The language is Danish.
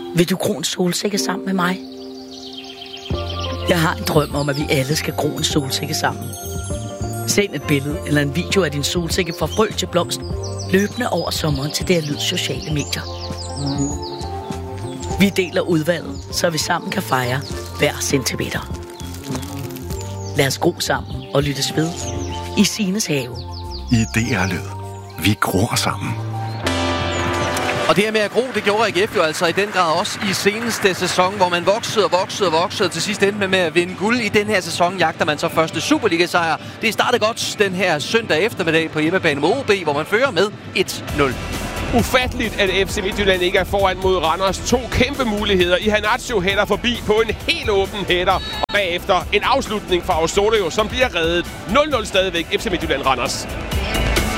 Vil du gro en solsikke sammen med mig? Jeg har en drøm om, at vi alle skal gro en solsikke sammen. Send et billede eller en video af din solsikke fra frø til blomst, løbende over sommeren til DR Lyds sociale medier. Vi deler udvalget, så vi sammen kan fejre hver centimeter. Lad os gro sammen og lyttes ved i Signes have. I DR Lyd. Vi gror sammen. Og det her med at gro, det gjorde AGF jo altså i den grad også i seneste sæson, hvor man voksede og til sidst endte med at vinde guld. I den her sæson jagter man så første Superliga-sejr. Det startede godt den her søndag eftermiddag på hjemmebane mod OB, hvor man fører med 1-0. Ufatteligt, at FC Midtjylland ikke er foran mod Randers. 2 kæmpe muligheder. Iheanacho hætter forbi på en helt åben hætter. Og bagefter en afslutning fra Osorio, som bliver reddet. 0-0 stadigvæk FC Midtjylland Randers.